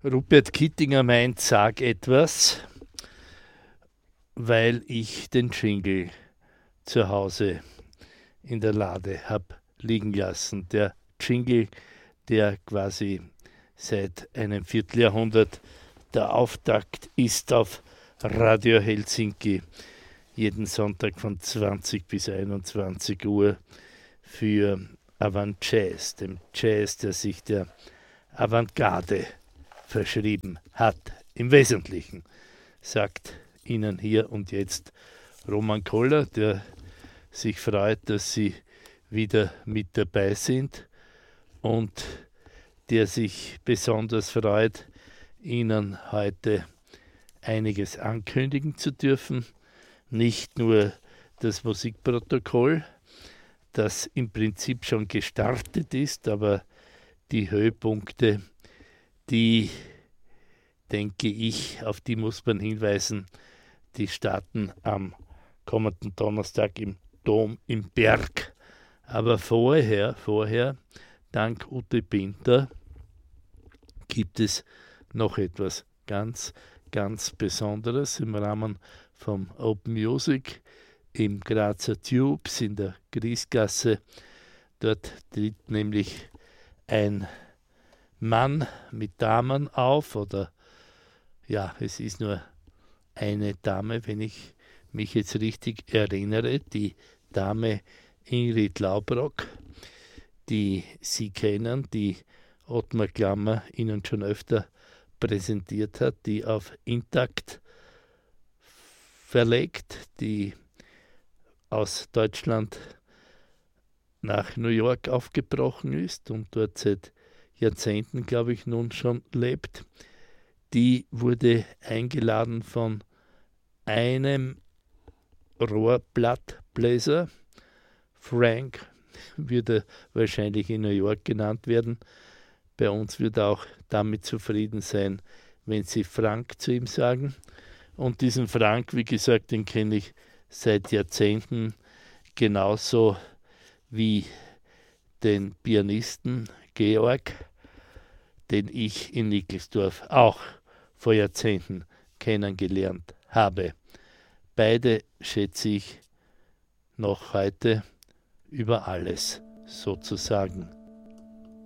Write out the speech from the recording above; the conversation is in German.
Rupert Kittinger meint, sag etwas, weil ich den Jingle zu Hause in der Lade habe liegen lassen. Der Jingle, der quasi seit einem Vierteljahrhundert der Auftakt ist auf Radio Helsinki, jeden Sonntag von 20 bis 21 Uhr für Avant Jazz, dem Jazz, der sich der Avantgarde verschrieben hat. Im Wesentlichen, sagt Ihnen hier und jetzt Roman Koller, der sich freut, dass Sie wieder mit dabei sind und der sich besonders freut, Ihnen heute einiges ankündigen zu dürfen. Nicht nur das Musikprotokoll, das im Prinzip schon gestartet ist, aber die Höhepunkte, die, denke ich, auf die muss man hinweisen, die starten am kommenden Donnerstag im Dom im Berg. Aber vorher, dank Ute Pinter, gibt es noch etwas ganz, ganz Besonderes im Rahmen vom Open Music im Grazer Tubes in der Griesgasse. Dort tritt nämlich ein Mann mit Damen auf, oder ja, es ist nur eine Dame, wenn ich mich jetzt richtig erinnere, die Dame Ingrid Laubrock, die Sie kennen, die Ottmar Klammer Ihnen schon öfter präsentiert hat, die auf Intakt verlegt, die aus Deutschland nach New York aufgebrochen ist und dort seit Jahrzehnten, glaube ich, nun schon lebt. Die wurde eingeladen von einem Rohrblattbläser, Frank würde wahrscheinlich in New York genannt werden. Bei uns wird er auch damit zufrieden sein, wenn Sie Frank zu ihm sagen. Und diesen Frank, wie gesagt, den kenne ich seit Jahrzehnten, genauso wie den Pianisten Georg, den ich in Nickelsdorf auch vor Jahrzehnten kennengelernt habe. Beide schätze ich noch heute über alles sozusagen.